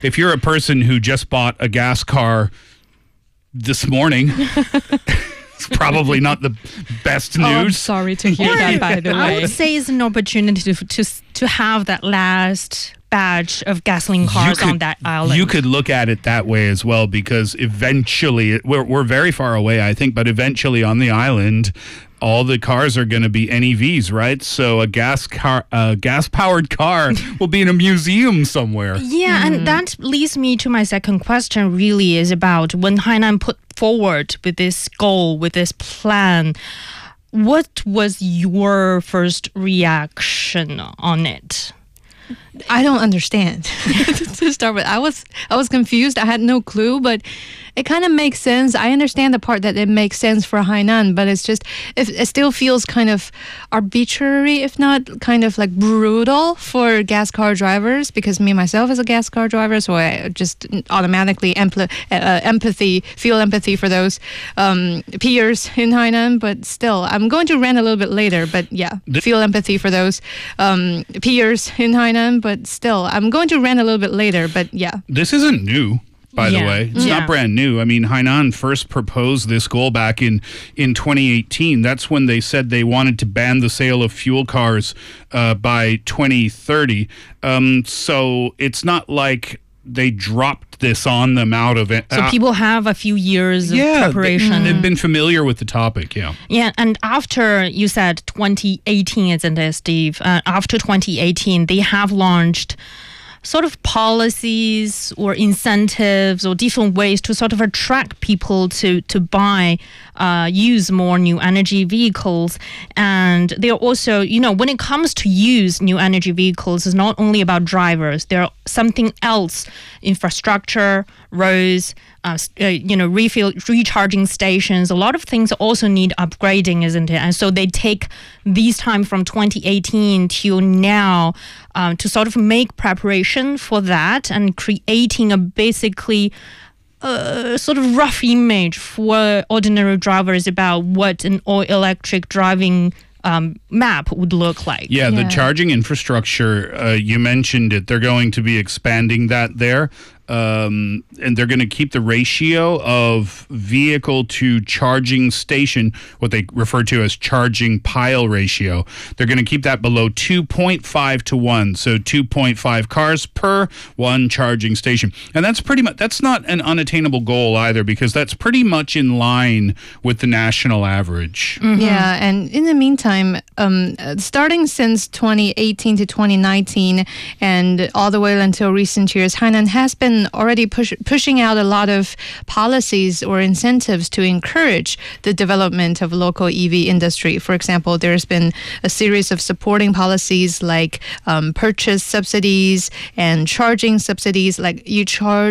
if you're a person who just bought a gas car this morning, it's probably not the best news. I'm sorry to hear that, by the I way. would say it's an opportunity to have that last batch of gasoline cars on that island. You could look at it that way as well, because eventually, we're very far away, I think, but eventually on the island, all the cars are going to be NEVs, right? So a gas-powered car will be in a museum somewhere. Yeah, and that leads me to my second question, really, is about when Hainan put forward with this goal, with this plan, what was your first reaction on it? I don't understand. To start with, I was confused. I had no clue, but it kind of makes sense. I understand the part that it makes sense for Hainan, but it's just it still feels kind of arbitrary, if not kind of like brutal for gas car drivers. Because me myself is a gas car driver, so I just automatically feel empathy for those peers in Hainan. But still, I'm going to rant a little bit later. But yeah, feel empathy for those peers in Hainan. But still, I'm going to rant a little bit later. But yeah, This isn't new, by the Yeah. way. It's Yeah. not brand new. I mean, Hainan first proposed this goal back in 2018. That's when they said they wanted to ban the sale of fuel cars by 2030. So it's not like they dropped this on them out of it. So people have a few years of preparation. They've been familiar with the topic, yeah. Yeah, and after, you said 2018, isn't it, Steve? After 2018, they have launched sort of policies or incentives or different ways to sort of attract people to buy, use more new energy vehicles. And they're also, when it comes to use new energy vehicles, it's not only about drivers. There's something else, infrastructure, roads, recharging stations. A lot of things also need upgrading, isn't it? And so they take these time from 2018 till now to sort of make preparation for that and creating a basically sort of rough image for ordinary drivers about what an all-electric driving map would look like. Yeah, the charging infrastructure, you mentioned it. They're going to be expanding that there. And they're going to keep the ratio of vehicle to charging station, what they refer to as charging pile ratio. They're going to keep that below 2.5 to 1. So 2.5 cars per one charging station. And that's that's not an unattainable goal either, because that's pretty much in line with the national average. Yeah, and in the meantime, starting since 2018 to 2019 and all the way until recent years, Hainan has been already pushing out a lot of policies or incentives to encourage the development of local EV industry. For example, there's been a series of supporting policies like purchase subsidies and charging subsidies, like you charge